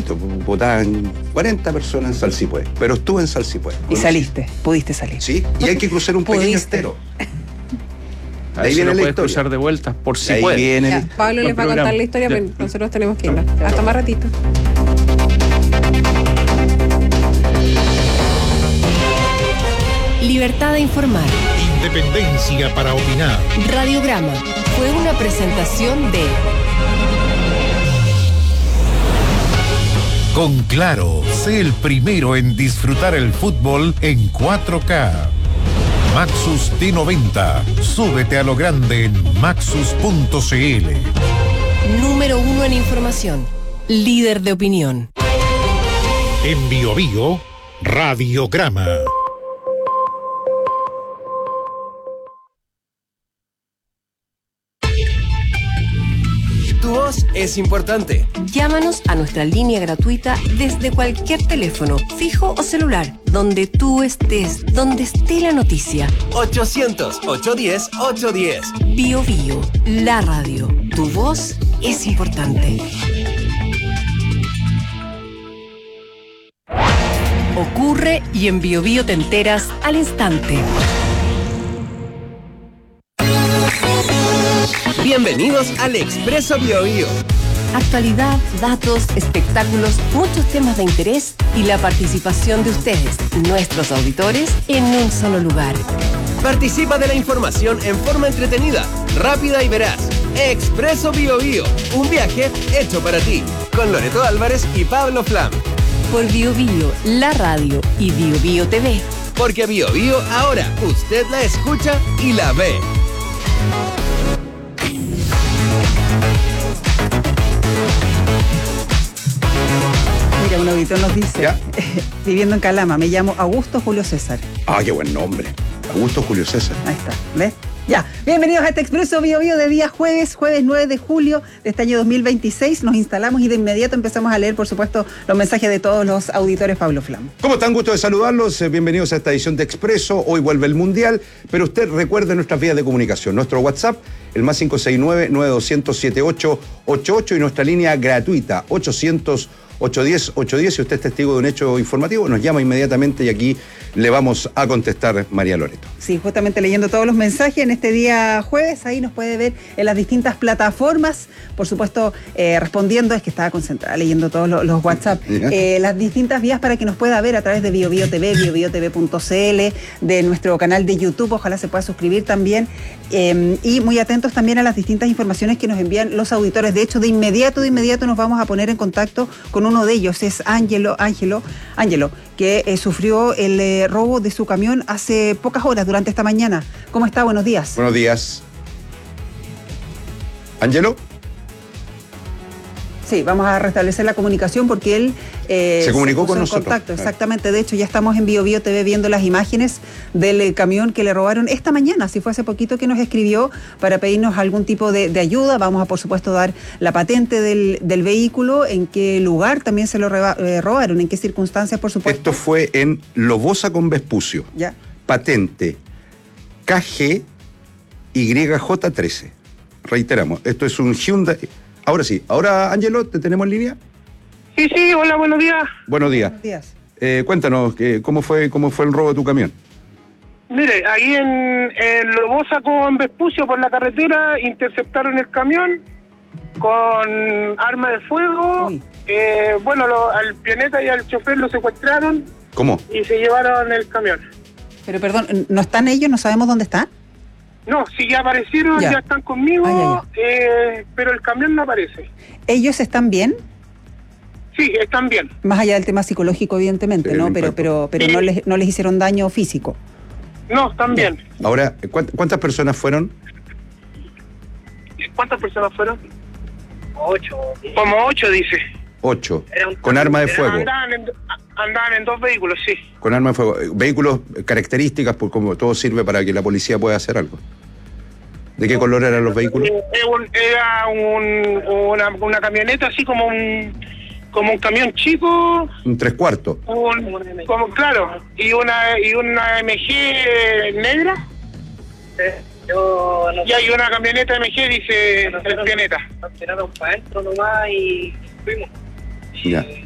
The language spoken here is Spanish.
poquito, votaban 40 personas en Salsipué, pero estuve en Salsipué. Y saliste, pudiste salir. Sí, y hay que cruzar un pequeño estero. Ahí viene la historia. Cruzar de vueltas por si puede. Viene ya, Pablo les va a contar la historia, pero nosotros tenemos que irnos. Hasta más ratito. Libertad de informar. Independencia para opinar. Radiograma fue una presentación de... Con Claro, sé el primero en disfrutar el fútbol en 4K. Maxus T90. Súbete a lo grande en maxus.cl. Número 1 en información. Líder de opinión. En Bio Bio, Radiograma. Tu voz es importante. Llámanos a nuestra línea gratuita desde cualquier teléfono, fijo o celular, donde tú estés, donde esté la noticia. 800-810-810. Bio Bio, la radio. Tu voz es importante. Ocurre y en Bio Bio te enteras al instante. Bienvenidos al Expreso Bio Bio. Actualidad, datos, espectáculos, muchos temas de interés y la participación de ustedes, nuestros auditores, en un solo lugar. Participa de la información en forma entretenida, rápida y veraz. Expreso Bio Bio, un viaje hecho para ti. Con Loreto Álvarez y Pablo Flam. Por Bio Bio, la radio y Bio Bio TV. Porque Bio Bio ahora usted la escucha y la ve. Mira, un auditor nos dice, viviendo en Calama, me llamo Augusto Julio César. Ah, qué buen nombre. Augusto Julio César. Ahí está, ¿ves? Ya, bienvenidos a este Expreso Bio Bio de día jueves 9 de julio de este año 2026. Nos instalamos y de inmediato empezamos a leer, por supuesto, los mensajes de todos los auditores Pablo Flam. ¿Cómo están? Gusto de saludarlos. Bienvenidos a esta edición de Expreso. Hoy vuelve el Mundial, pero usted recuerde nuestras vías de comunicación. Nuestro WhatsApp, el más 569-9200-7888 y nuestra línea gratuita, 800-810-810. Si usted es testigo de un hecho informativo, nos llama inmediatamente y aquí le vamos a contestar, María Loreto. Sí, justamente leyendo todos los mensajes en este día jueves, ahí nos puede ver en las distintas plataformas, por supuesto, respondiendo, es que estaba concentrada leyendo todos los WhatsApp, las distintas vías para que nos pueda ver a través de Bio Bio TV, biobiotv.cl, de nuestro canal de YouTube, ojalá se pueda suscribir también, y muy atentos también a las distintas informaciones que nos envían los auditores. De hecho, de inmediato nos vamos a poner en contacto con uno de ellos, es Ángelo, que sufrió el robo de su camión hace pocas horas durante esta mañana. ¿Cómo está? Buenos días. Buenos días. ¿Ángelo? Sí, vamos a restablecer la comunicación porque él se comunicó con nosotros. Contacto, exactamente. De hecho, ya estamos en Bio Bio TV viendo las imágenes del camión que le robaron esta mañana. Así fue hace poquito que nos escribió para pedirnos algún tipo de ayuda. Vamos a, por supuesto, dar la patente del vehículo, en qué lugar también se lo robaron, en qué circunstancias, por supuesto. Esto fue en Lobosa con Vespucio. Ya. Patente KGYJ13. Reiteramos, esto es un Hyundai. Ahora sí. Ahora, Ángelo, ¿te tenemos en línea? Sí, hola, buenos días. Buenos días. Buenos días. Cuéntanos, ¿cómo fue el robo de tu camión? Mire, ahí en Lobosa con Vespucio por la carretera interceptaron el camión con arma de fuego. Al pioneta y al chofer lo secuestraron. ¿Cómo? Y se llevaron el camión. Pero perdón, ¿no están ellos? ¿No sabemos dónde están? No, sí, ya aparecieron, ya están conmigo, pero el camión no aparece. ¿Ellos están bien? Sí, están bien. Más allá del tema psicológico, evidentemente, ¿no? Pero sí. no les hicieron daño físico. No, están bien. Ahora, ¿cuántas personas fueron? ¿Cuántas personas fueron? 8. Como 8, dice. 8. Con arma de fuego. Andaban en 2 vehículos, sí. Con arma de fuego. Vehículos, características, pues como todo sirve para que la policía pueda hacer algo. ¿De qué color eran los vehículos? Era una camioneta así como un camión chico. Un 3/4. Claro. Y una MG negra. Y hay una camioneta MG, dice el pioneta. Nos tiraron para adentro nomás y fuimos. Ya.